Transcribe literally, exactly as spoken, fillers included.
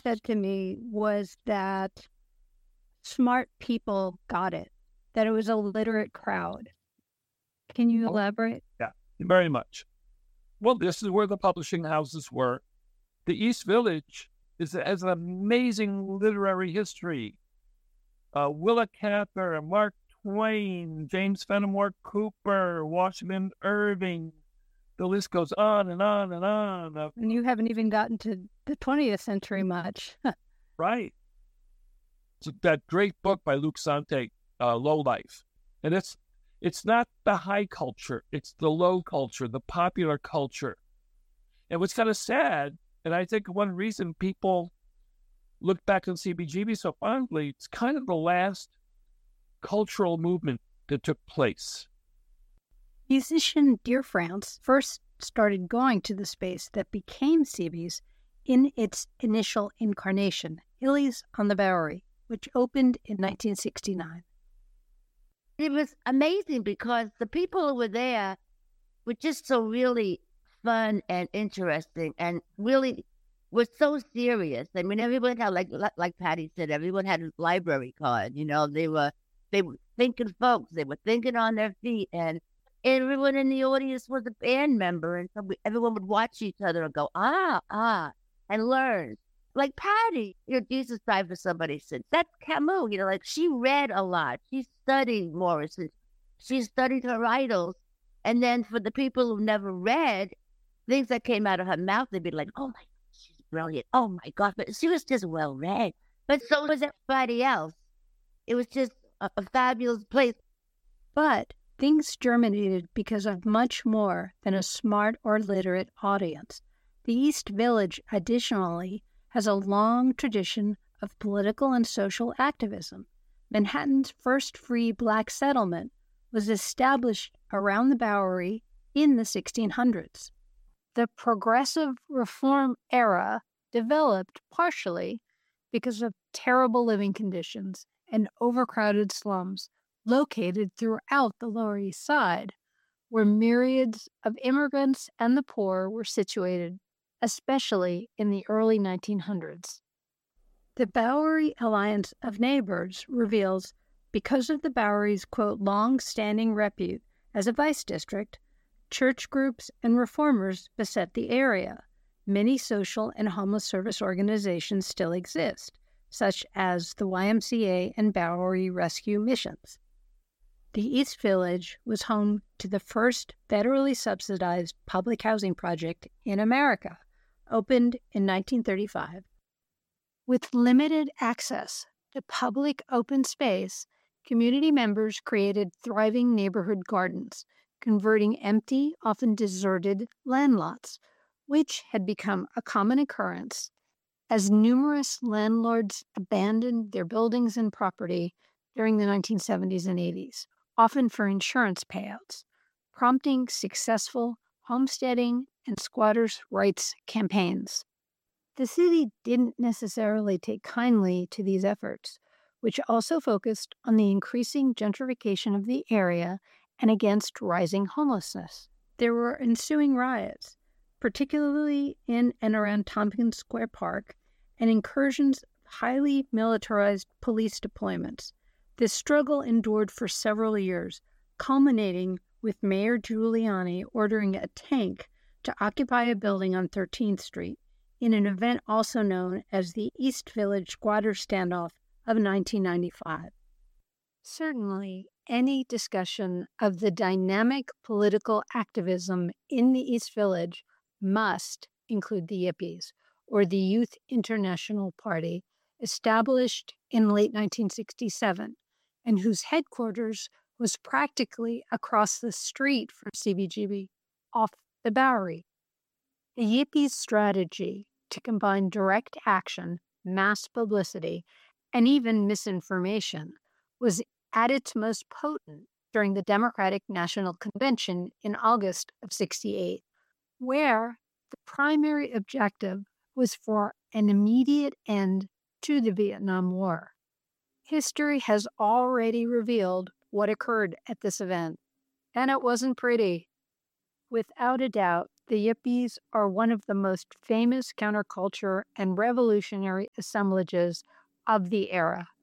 said to me was that smart people got it, that it was a literate crowd. Can you elaborate? Yeah, very much. Well, this is where the publishing houses were. The East Village is, has an amazing literary history. Uh, Willa Cather, Mark Twain, James Fenimore Cooper, Washington Irving. The list goes on and on and on. Uh, And you haven't even gotten to the twentieth century much. right. It's that great book by Luc Sante, uh, Low Life. And it's it's not the high culture. It's the low culture, the popular culture. And what's kind of sad, and I think one reason people look back on C B G B so fondly, it's kind of the last cultural movement that took place. Musician Dear France first started going to the space that became C B's in its initial incarnation, Hilly's on the Bowery, which opened in nineteen sixty-nine. It was amazing because the people who were there were just so really fun and interesting and really were so serious. I mean, everyone had, like like Patty said, everyone had a library card. You know, they were they were thinking folks. They were thinking on their feet, and everyone in the audience was a band member, and so we, everyone would watch each other and go, ah, ah, and learn. Like Patty, you know, Jesus died for somebody since. That's Camus, you know, like she read a lot. She studied Morrison. She studied her idols. And then for the people who never read, things that came out of her mouth, they'd be like, oh my God, she's brilliant. Oh my God. But she was just well read. But so was everybody else. It was just a, a fabulous place. But things germinated because of much more than a smart or literate audience. The East Village, additionally, has a long tradition of political and social activism. Manhattan's first free black settlement was established around the Bowery in the sixteen hundreds. The progressive reform era developed partially because of terrible living conditions and overcrowded slums located throughout the Lower East Side, where myriads of immigrants and the poor were situated, especially in the early nineteen hundreds. The Bowery Alliance of Neighbors reveals, because of the Bowery's, quote, long-standing repute as a vice district, church groups and reformers beset the area. Many social and homeless service organizations still exist, such as the Y M C A and Bowery Rescue Missions. The East Village was home to the first federally subsidized public housing project in America, opened in nineteen thirty-five. With limited access to public open space, community members created thriving neighborhood gardens, converting empty, often deserted land lots, which had become a common occurrence as numerous landlords abandoned their buildings and property during the nineteen seventies and eighties, often for insurance payouts, prompting successful homesteading and squatters' rights campaigns. The city didn't necessarily take kindly to these efforts, which also focused on the increasing gentrification of the area and against rising homelessness. There were ensuing riots, particularly in and around Tompkins Square Park, and incursions of highly militarized police deployments. This struggle endured for several years, culminating with Mayor Giuliani ordering a tank to occupy a building on thirteenth Street in an event also known as the East Village Squatter Standoff of nineteen ninety-five. Certainly, any discussion of the dynamic political activism in the East Village must include the Yippies, or the Youth International Party, established in late nineteen sixty-seven, and whose headquarters was practically across the street from C B G B, off the Bowery. The Yippies' strategy to combine direct action, mass publicity, and even misinformation was at its most potent during the Democratic National Convention in August of sixty-eight, where the primary objective was for an immediate end to the Vietnam War. History has already revealed what occurred at this event, and it wasn't pretty. Without a doubt, the Yippies are one of the most famous counterculture and revolutionary assemblages of the era.